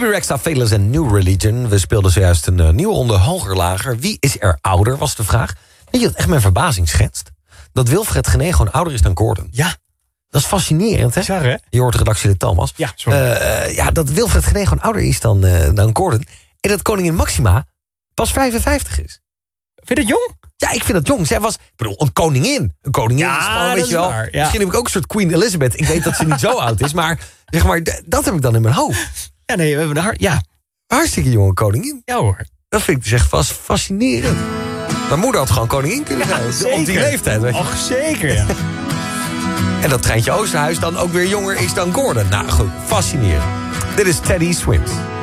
Bibi Rexha, Faithless en New Religion. We speelden zojuist een nieuwe ronde hoger lager. Wie is er ouder, was de vraag. Weet je wat echt mijn verbazing schetst? Dat Wilfred Genee gewoon ouder is dan Gordon. Ja. Dat is fascinerend, hè? Bizar, hè? Je hoort de redactielid Thomas. Ja, sorry. Dat Wilfred Genee gewoon ouder is dan Gordon. En dat koningin Maxima pas 55 is. Vind je dat jong? Ja, ik vind dat jong. Zij was, een koningin. Een koningin Ja, is gewoon, dat weet is je wel. waar, ja. Misschien heb ik ook een soort Queen Elizabeth. Ik weet dat ze niet zo oud is, maar zeg maar, dat heb ik dan in mijn hoofd. Ja, nee, we hebben haar. Ja. Hartstikke jonge koningin. Ja hoor. Dat vind ik dus echt fascinerend. Mijn moeder had gewoon koningin kunnen zijn. zeker. Op die leeftijd, weet je. Och, zeker, ja. En dat Treintje Oosterhuis dan ook weer jonger is dan Gordon. Nou goed, fascinerend. Dit is Teddy Swims.